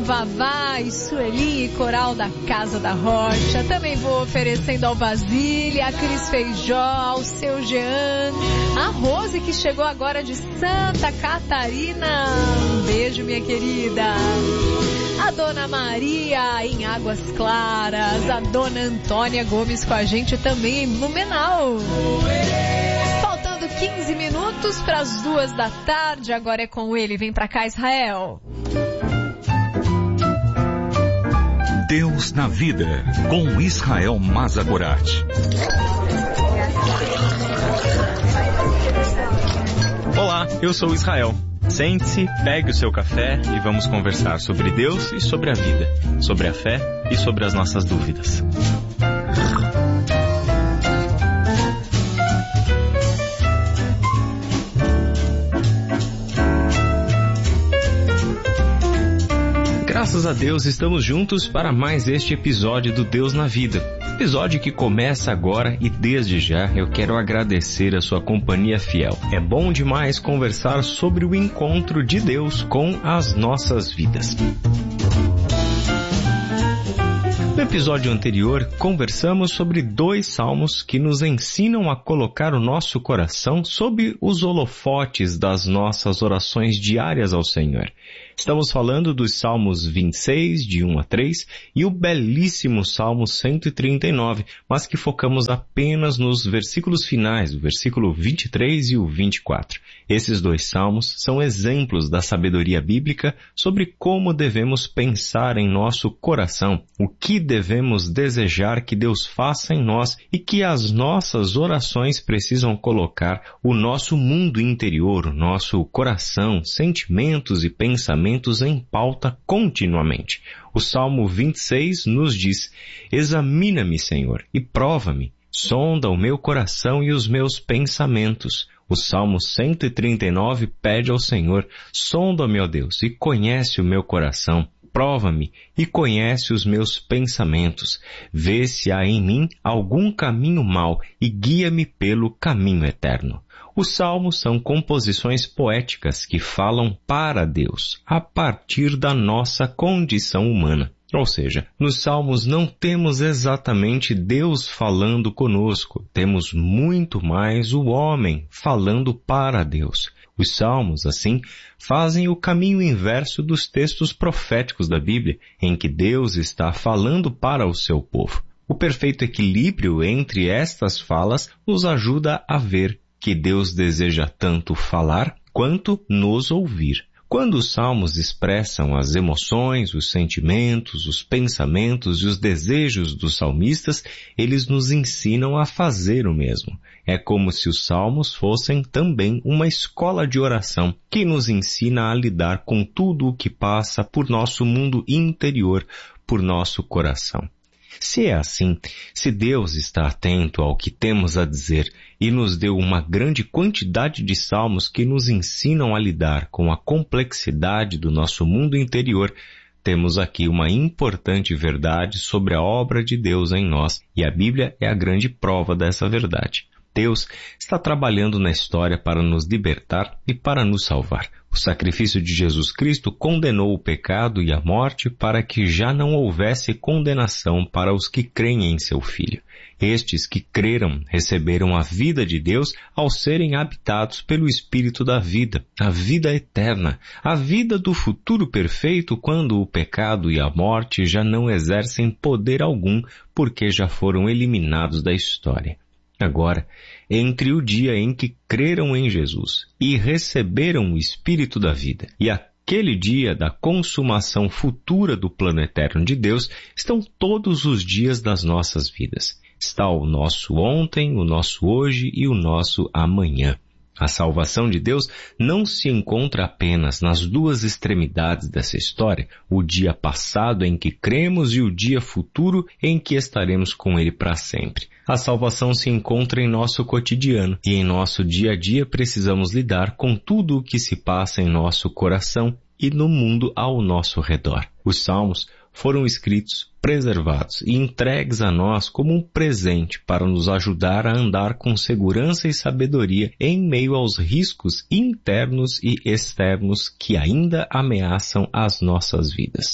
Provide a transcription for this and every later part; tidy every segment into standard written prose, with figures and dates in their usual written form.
Vavá e Sueli e coral da Casa da Rocha. Também vou oferecendo ao Basília, a Cris Feijó, ao seu Jean, a Rose que chegou agora de Santa Catarina. Um beijo, minha querida. A Dona Maria em Águas Claras, a Dona Antônia Gomes com a gente também em Blumenau. Faltando 15 minutos para as 2 da tarde, agora é com ele. Vem pra cá, Israel. Deus na Vida, com Israel Mazagorat. Olá, eu sou Israel. Sente-se, pegue o seu café e vamos conversar sobre Deus e sobre a vida, sobre a fé e sobre as nossas dúvidas. Graças a Deus estamos juntos para mais este episódio do Deus na Vida. Episódio que começa agora e desde já eu quero agradecer a sua companhia fiel. É bom demais conversar sobre o encontro de Deus com as nossas vidas. No episódio anterior, conversamos sobre 2 salmos que nos ensinam a colocar o nosso coração sob os holofotes das nossas orações diárias ao Senhor. Estamos falando dos Salmos 26, de 1 a 3, e o belíssimo Salmo 139, mas que focamos apenas nos versículos finais, o versículo 23 e o 24. Esses 2 salmos são exemplos da sabedoria bíblica sobre como devemos pensar em nosso coração, o que devemos desejar que Deus faça em nós e que as nossas orações precisam colocar o nosso mundo interior, o nosso coração, sentimentos e pensamentos em pauta continuamente. O Salmo 26 nos diz: examina-me, Senhor, e prova-me, sonda o meu coração e os meus pensamentos. O Salmo 139 pede ao Senhor: sonda-me, ó Deus, e conhece o meu coração. Prova-me e conhece os meus pensamentos. Vê se há em mim algum caminho mau e guia-me pelo caminho eterno. Os salmos são composições poéticas que falam para Deus, a partir da nossa condição humana. Ou seja, nos salmos não temos exatamente Deus falando conosco, temos muito mais o homem falando para Deus. Os salmos, assim, fazem o caminho inverso dos textos proféticos da Bíblia, em que Deus está falando para o seu povo. O perfeito equilíbrio entre estas falas nos ajuda a ver que Deus deseja tanto falar quanto nos ouvir. Quando os salmos expressam as emoções, os sentimentos, os pensamentos e os desejos dos salmistas, eles nos ensinam a fazer o mesmo. É como se os salmos fossem também uma escola de oração que nos ensina a lidar com tudo o que passa por nosso mundo interior, por nosso coração. Se é assim, se Deus está atento ao que temos a dizer e nos deu uma grande quantidade de salmos que nos ensinam a lidar com a complexidade do nosso mundo interior, temos aqui uma importante verdade sobre a obra de Deus em nós, e a Bíblia é a grande prova dessa verdade. Deus está trabalhando na história para nos libertar e para nos salvar. O sacrifício de Jesus Cristo condenou o pecado e a morte para que já não houvesse condenação para os que creem em seu Filho. Estes que creram receberam a vida de Deus ao serem habitados pelo Espírito da vida, a vida eterna, a vida do futuro perfeito quando o pecado e a morte já não exercem poder algum porque já foram eliminados da história. Agora, entre o dia em que creram em Jesus e receberam o Espírito da vida e aquele dia da consumação futura do plano eterno de Deus, estão todos os dias das nossas vidas. Está o nosso ontem, o nosso hoje e o nosso amanhã. A salvação de Deus não se encontra apenas nas 2 extremidades dessa história, o dia passado em que cremos e o dia futuro em que estaremos com Ele para sempre. A salvação se encontra em nosso cotidiano e em nosso dia a dia precisamos lidar com tudo o que se passa em nosso coração e no mundo ao nosso redor. Os salmos foram escritos, preservados e entregues a nós como um presente para nos ajudar a andar com segurança e sabedoria em meio aos riscos internos e externos que ainda ameaçam as nossas vidas.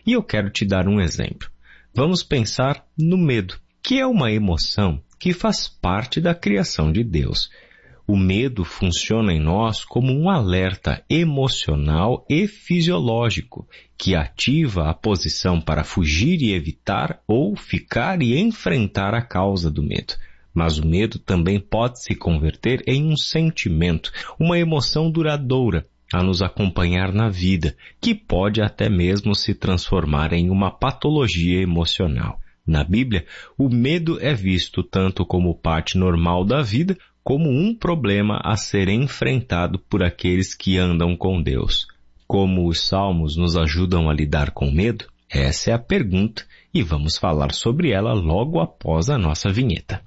E eu quero te dar um exemplo. Vamos pensar no medo, que é uma emoção que faz parte da criação de Deus. O medo funciona em nós como um alerta emocional e fisiológico, que ativa a posição para fugir e evitar ou ficar e enfrentar a causa do medo. Mas o medo também pode se converter em um sentimento, uma emoção duradoura, a nos acompanhar na vida, que pode até mesmo se transformar em uma patologia emocional. Na Bíblia, o medo é visto tanto como parte normal da vida, como um problema a ser enfrentado por aqueles que andam com Deus. Como os Salmos nos ajudam a lidar com medo? Essa é a pergunta e vamos falar sobre ela logo após a nossa vinheta.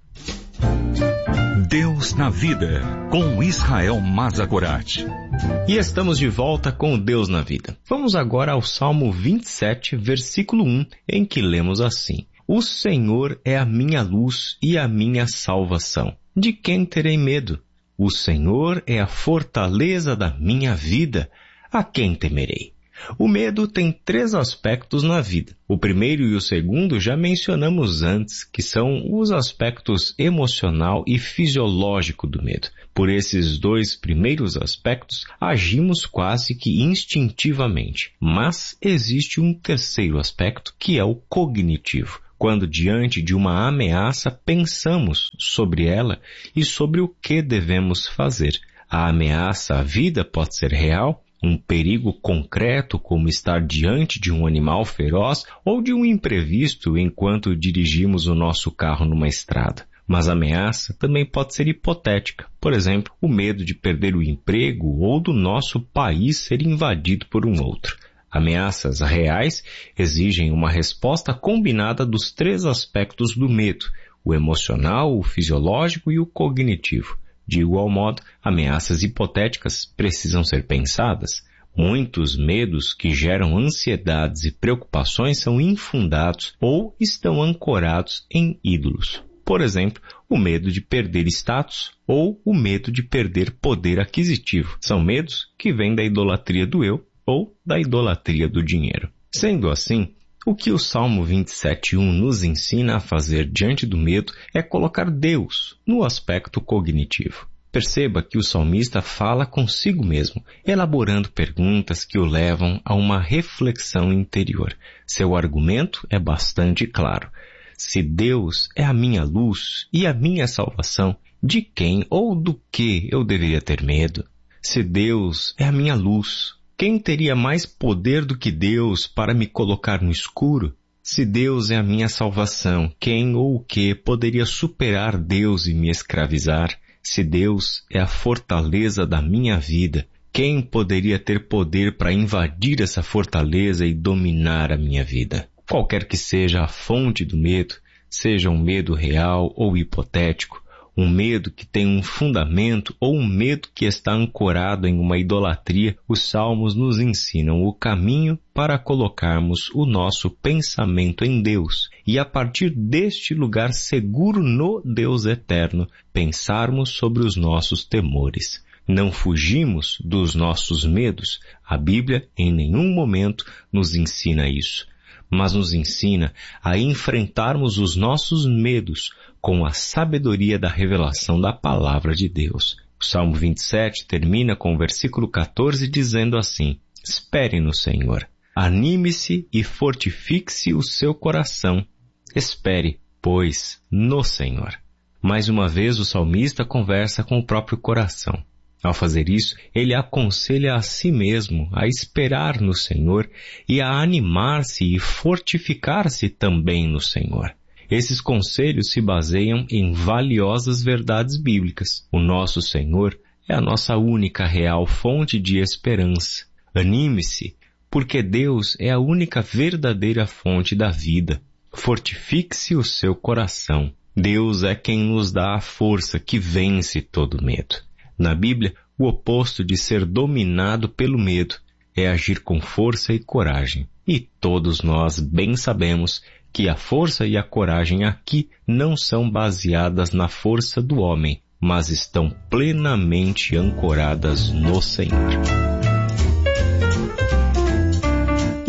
Deus na Vida, com Israel Mazagorat. E estamos de volta com Deus na Vida. Vamos agora ao Salmo 27, versículo 1, em que lemos assim: O Senhor é a minha luz e a minha salvação. De quem terei medo? O Senhor é a fortaleza da minha vida. A quem temerei? O medo tem 3 aspectos na vida. O primeiro e o segundo já mencionamos antes, que são os aspectos emocional e fisiológico do medo. Por esses 2 primeiros aspectos, agimos quase que instintivamente. Mas existe um terceiro aspecto, que é o cognitivo. Quando diante de uma ameaça, pensamos sobre ela e sobre o que devemos fazer. A ameaça à vida pode ser real, um perigo concreto como estar diante de um animal feroz ou de um imprevisto enquanto dirigimos o nosso carro numa estrada. Mas a ameaça também pode ser hipotética. Por exemplo, o medo de perder o emprego ou do nosso país ser invadido por um outro. Ameaças reais exigem uma resposta combinada dos 3 aspectos do medo, o emocional, o fisiológico e o cognitivo. De igual modo, ameaças hipotéticas precisam ser pensadas. Muitos medos que geram ansiedades e preocupações são infundados ou estão ancorados em ídolos. Por exemplo, o medo de perder status ou o medo de perder poder aquisitivo. São medos que vêm da idolatria do eu ou da idolatria do dinheiro. Sendo assim, o que o Salmo 27:1 nos ensina a fazer diante do medo é colocar Deus no aspecto cognitivo. Perceba que o salmista fala consigo mesmo, elaborando perguntas que o levam a uma reflexão interior. Seu argumento é bastante claro. Se Deus é a minha luz e a minha salvação, de quem ou do que eu deveria ter medo? Se Deus é a minha luz, quem teria mais poder do que Deus para me colocar no escuro? Se Deus é a minha salvação, quem ou o que poderia superar Deus e me escravizar? Se Deus é a fortaleza da minha vida, quem poderia ter poder para invadir essa fortaleza e dominar a minha vida? Qualquer que seja a fonte do medo, seja um medo real ou hipotético, um medo que tem um fundamento ou um medo que está ancorado em uma idolatria, os Salmos nos ensinam o caminho para colocarmos o nosso pensamento em Deus e, a partir deste lugar seguro no Deus eterno, pensarmos sobre os nossos temores. Não fugimos dos nossos medos. A Bíblia em nenhum momento nos ensina isso, mas nos ensina a enfrentarmos os nossos medos com a sabedoria da revelação da palavra de Deus. O Salmo 27 termina com o versículo 14 dizendo assim: Espere no Senhor, anime-se e fortifique-se o seu coração. Espere, pois, no Senhor. Mais uma vez o salmista conversa com o próprio coração. Ao fazer isso, ele aconselha a si mesmo a esperar no Senhor e a animar-se e fortificar-se também no Senhor. Esses conselhos se baseiam em valiosas verdades bíblicas. O nosso Senhor é a nossa única real fonte de esperança. Anime-se, porque Deus é a única verdadeira fonte da vida. Fortifique-se o seu coração. Deus é quem nos dá a força que vence todo medo. Na Bíblia, o oposto de ser dominado pelo medo é agir com força e coragem. E todos nós bem sabemos que a força e a coragem aqui não são baseadas na força do homem, mas estão plenamente ancoradas no Senhor.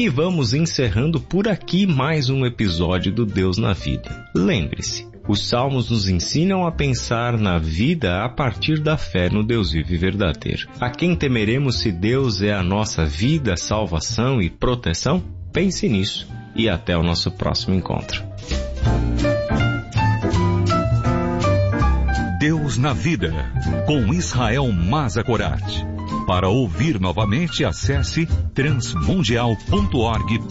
E vamos encerrando por aqui mais um episódio do Deus na Vida. Lembre-se, os Salmos nos ensinam a pensar na vida a partir da fé no Deus vivo e verdadeiro. A quem temeremos se Deus é a nossa vida, salvação e proteção? Pense nisso e até o nosso próximo encontro. Deus na Vida, com Israel Mazakorati. Para ouvir novamente, acesse transmundial.org.br.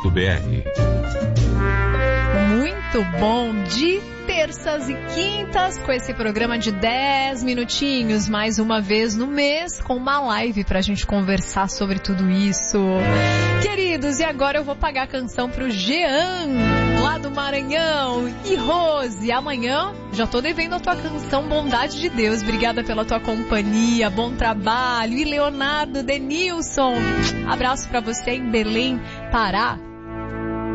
Muito bom, de terças e quintas, com esse programa de 10 minutinhos, mais uma vez no mês, com uma live pra gente conversar sobre tudo isso. Queridos, e agora eu vou pagar a canção pro Jean, lá do Maranhão, e Rose, amanhã já tô devendo a tua canção Bondade de Deus. Obrigada pela tua companhia, bom trabalho. E Leonardo Denilson, abraço pra você em Belém, Pará.